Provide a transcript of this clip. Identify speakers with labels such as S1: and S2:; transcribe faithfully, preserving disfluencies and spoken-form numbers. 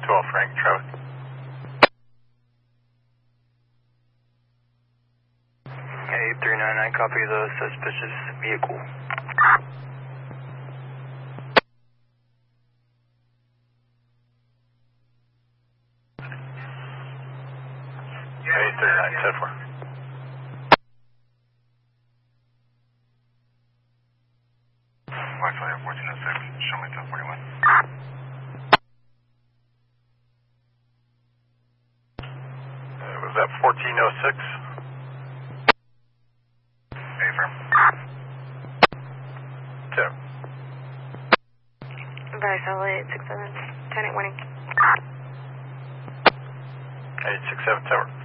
S1: twelve, Frank, traffic.
S2: eight three nine nine, copy the suspicious vehicle.
S1: eight three nine, ten four. Wi-Fi fourteen oh six, show me ten forty-one. Uh, was that fourteen oh six? Affirm. Ten.
S3: Advice, L A eight six seven, ten eight one.
S1: eight six seven, Tower.